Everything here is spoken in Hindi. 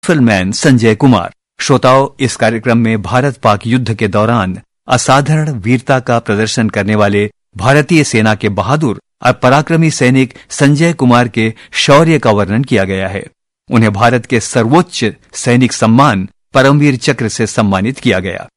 राइफलमैन संजय कुमार। श्रोताओं, इस कार्यक्रम में भारत पाक युद्ध के दौरान असाधारण वीरता का प्रदर्शन करने वाले भारतीय सेना के बहादुर और पराक्रमी सैनिक संजय कुमार के शौर्य का वर्णन किया गया है। उन्हें भारत के सर्वोच्च सैनिक सम्मान परमवीर चक्र से सम्मानित किया गया।